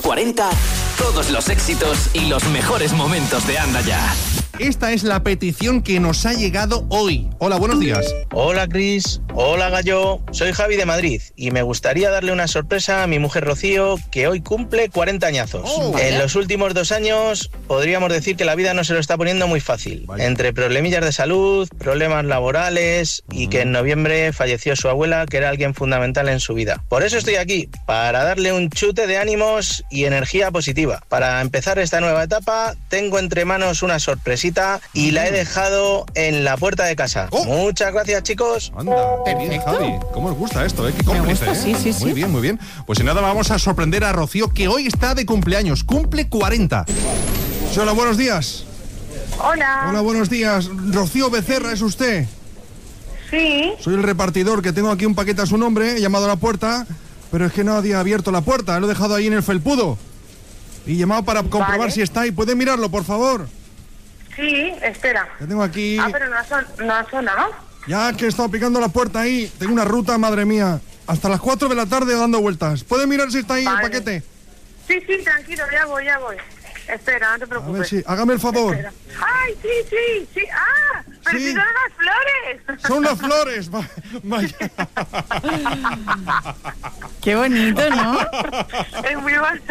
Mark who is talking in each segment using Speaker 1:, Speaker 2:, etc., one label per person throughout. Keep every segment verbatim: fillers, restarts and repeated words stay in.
Speaker 1: cuarenta, todos los éxitos y los mejores momentos de Anda Ya.
Speaker 2: Esta es la petición que nos ha llegado hoy. Hola, buenos días.
Speaker 3: Hola, Cris. Hola, Gallo. Soy Javi de Madrid y me gustaría darle una sorpresa a mi mujer Rocío, que hoy cumple cuarenta añazos. Oh, ¿vale? En los últimos dos años podríamos decir que la vida no se lo está poniendo muy fácil. Vale. Entre problemillas de salud, problemas laborales y que en noviembre falleció su abuela, que era alguien fundamental en su vida. Por eso estoy aquí, para darle un chute de ánimos y energía positiva. Para empezar esta nueva etapa, tengo entre manos una sorpresita y la he dejado en la puerta de casa. Oh. Muchas gracias, chicos.
Speaker 2: Anda, qué bien, Javi. ¿Cómo os gusta esto, eh? Qué cómplice, ¿eh?
Speaker 4: Sí, sí, sí.
Speaker 2: Muy bien, muy bien. Pues sin nada vamos a sorprender a Rocío, que hoy está de cumpleaños. Cumple cuarenta. Sí, hola, buenos días.
Speaker 5: Hola.
Speaker 2: Hola, buenos días. Rocío Becerra, ¿es usted?
Speaker 5: Sí.
Speaker 2: Soy el repartidor, que tengo aquí un paquete a su nombre. He llamado a la puerta, pero es que nadie ha abierto la puerta. Lo he dejado ahí en el felpudo. Y he llamado para comprobar vale. si está ahí. ¿Puede mirarlo, por favor?
Speaker 5: Sí, espera.
Speaker 2: Ya tengo aquí...
Speaker 5: Ah, pero no ha, son... no ha sonado.
Speaker 2: Ya que he estado picando la puerta ahí. Tengo una ruta, madre mía. Hasta las cuatro de la tarde dando vueltas. ¿Puede mirar si está ahí vale. el paquete?
Speaker 5: Sí, sí, tranquilo, ya voy, ya voy. Espera, no te preocupes.
Speaker 2: A ver, sí, hágame el favor.
Speaker 5: Espera. ¡Ay, sí, sí, sí! ¡Ah! ¡Pero sí. si son las flores!
Speaker 2: ¡Son las flores! Vaya.
Speaker 4: ¡Qué bonito!, ¿no?
Speaker 5: Es muy bonito.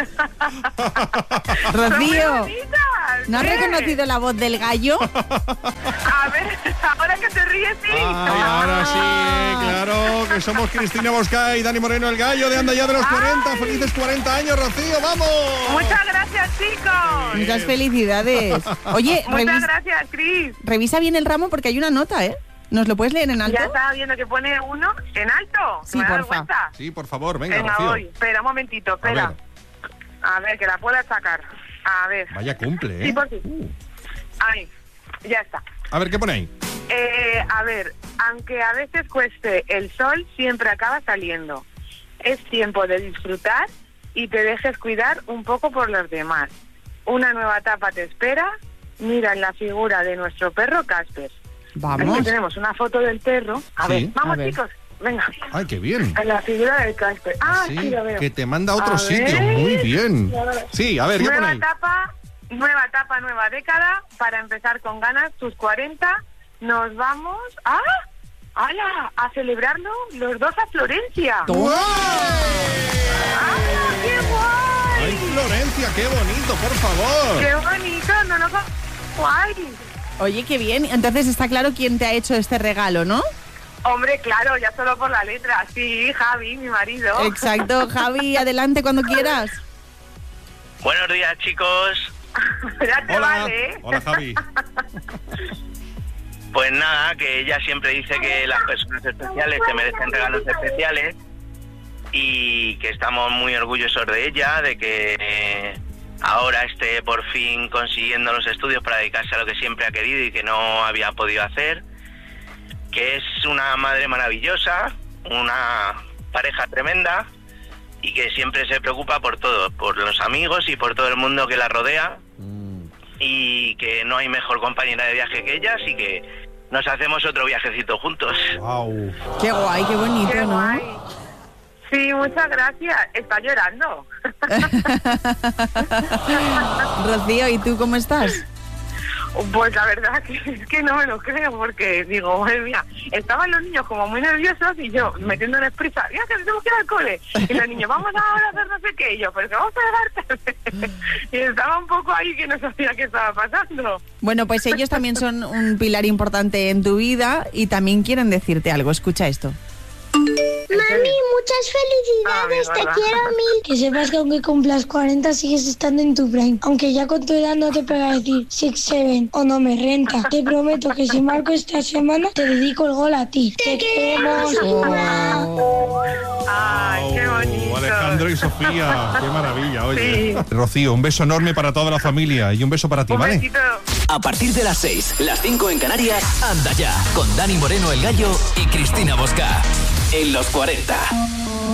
Speaker 4: Rocío, ¿no has reconocido la voz del gallo?
Speaker 5: A ver, ahora que te ríes, sí.
Speaker 2: Ay, ahora sí, claro, que somos Cristina Bosca y Dani Moreno, el gallo de Anda Ya de los cuarenta. Ay. Felices cuarenta años, Rocío, ¡vamos!
Speaker 5: Muchas gracias, chicos.
Speaker 4: Muchas felicidades. Oye,
Speaker 5: muchas
Speaker 4: revis-
Speaker 5: gracias, Cris.
Speaker 4: Revisa bien el ramo porque hay una nota, ¿eh? ¿Nos lo puedes leer en alto?
Speaker 5: Ya estaba viendo que pone uno en alto.
Speaker 4: Sí,
Speaker 5: ¿Me
Speaker 4: porfa.
Speaker 5: cuenta?
Speaker 2: Sí, por favor, venga,
Speaker 5: venga
Speaker 2: Rocío.
Speaker 5: voy. Espera un momentito, espera. A ver. A ver, que la pueda sacar. A ver.
Speaker 2: Vaya cumple, ¿eh?
Speaker 5: Sí, por sí.
Speaker 2: Uh.
Speaker 5: Ahí, ya está.
Speaker 2: A ver, ¿qué pone ahí?
Speaker 5: Eh, a ver, aunque a veces cueste, el sol siempre acaba saliendo. Es tiempo de disfrutar y te dejes cuidar un poco por los demás. Una nueva etapa te espera. Mira en la figura de nuestro perro Casper.
Speaker 4: Vamos.
Speaker 5: Aquí tenemos una foto del perro. A
Speaker 2: sí.
Speaker 5: ver, vamos
Speaker 4: a ver.
Speaker 5: chicos, venga.
Speaker 2: Ay, qué bien.
Speaker 5: En la figura del Casper. Ah,
Speaker 2: sí,
Speaker 5: sí, lo veo.
Speaker 2: que te manda a otro
Speaker 5: A
Speaker 2: sitio.
Speaker 5: ver.
Speaker 2: Muy bien. Sí, a ver, ¿qué pone
Speaker 5: Nueva
Speaker 2: ahí?
Speaker 5: etapa, nueva etapa, nueva década. Para empezar con ganas, tus cuarenta. Nos vamos a... ¡Hala! A celebrarlo los dos a Florencia.
Speaker 2: ¡Guay!
Speaker 5: ¡Hala! ¡Qué guay!
Speaker 2: ¡Ay, Florencia, qué bonito, por favor!
Speaker 5: ¡Qué bonito! No lo... ¡Guay!
Speaker 4: Oye, qué bien. Entonces está claro quién te ha hecho este regalo, ¿no?
Speaker 5: Hombre, claro, ya solo por la letra. Sí, Javi, mi marido.
Speaker 4: Exacto. Javi, adelante cuando quieras.
Speaker 3: Buenos días, chicos.
Speaker 5: Ya te
Speaker 2: Hola.
Speaker 5: vale, ¿eh?
Speaker 2: Hola, Javi.
Speaker 3: Pues nada, que ella siempre dice que las personas especiales se merecen regalos especiales y que estamos muy orgullosos de ella, de que eh, ahora esté por fin consiguiendo los estudios para dedicarse a lo que siempre ha querido y que no había podido hacer, que es una madre maravillosa, una pareja tremenda y que siempre se preocupa por todo, por los amigos y por todo el mundo que la rodea, y que no hay mejor compañera de viaje que ella, así que nos hacemos otro viajecito juntos.
Speaker 2: Wow.
Speaker 4: Qué guay, qué bonito,
Speaker 5: Qué
Speaker 4: ¿no?
Speaker 5: guay. Sí, muchas gracias. Está llorando.
Speaker 4: Rocío, ¿y tú cómo estás?
Speaker 5: Pues la verdad que es que no me lo creo, porque digo, madre mía, estaban los niños como muy nerviosos y yo metiéndoles prisa, ya que tenemos que ir al cole, y los niños, vamos ahora a hacer no sé qué, y yo, pero que vamos a llegar tarde. Y estaba un poco ahí que no sabía qué estaba pasando.
Speaker 4: Bueno, pues ellos también son un pilar importante en tu vida y también quieren decirte algo. Escucha esto.
Speaker 6: Mami, muchas felicidades,
Speaker 5: Ah,
Speaker 6: te
Speaker 5: verdad.
Speaker 6: quiero mil. Que sepas que aunque cumplas cuarenta sigues estando en tu prime. Aunque ya con tu edad no te pega decir six seven o no me renta. Te prometo que si marco esta semana te dedico el gol a ti. Te queremos.
Speaker 5: Ay, qué bonito.
Speaker 2: Oh, Alejandro y Sofía, qué maravilla, oye.
Speaker 5: Sí.
Speaker 2: Rocío, un beso enorme para toda la familia y un beso para ti,
Speaker 5: Un
Speaker 2: ¿vale?
Speaker 5: besito.
Speaker 1: A partir de las seis, las cinco en Canarias, Anda Ya, con Dani Moreno, el gallo y Cristina Bosca. En los cuarenta.